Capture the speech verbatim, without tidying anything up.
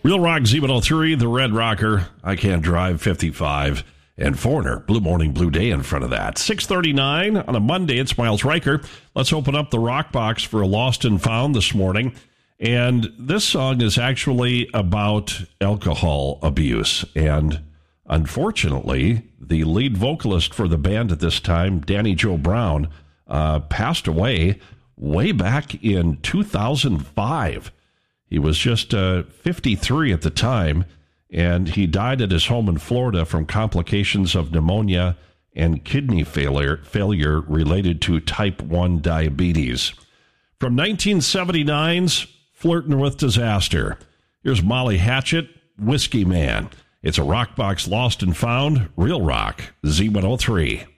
Real Rock Z one oh three, The Red Rocker, I Can't Drive fifty-five, and Foreigner, Blue Morning, Blue Day in front of that. six thirty-nine on a Monday, it's Miles Riker. Let's open up the Rock Box for a Lost and Found this morning. And this song is actually about alcohol abuse. And unfortunately, the lead vocalist for the band at this time, Danny Joe Brown, uh, passed away way back in two thousand five. He was just uh, fifty-three at the time, and he died at his home in Florida from complications of pneumonia and kidney failure, failure related to type one diabetes. From nineteen seventy-nine's Flirting with Disaster, here's Molly Hatchet, Whiskey Man. It's a Rock Box Lost and Found, Real Rock, Z one oh three.